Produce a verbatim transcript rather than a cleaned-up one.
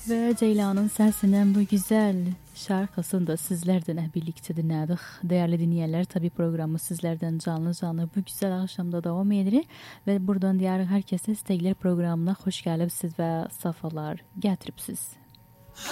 Ve Ceylan'ın sesinden bu güzel şarkısını da sizlerden birlikte dinledik. Değerli dinleyenler, tabi programı sizlerden canlı canlı bu güzel akşamda devam edilir. Ve buradan diğer herkese istekler programına hoş geldiniz ve safalar getiripsiz.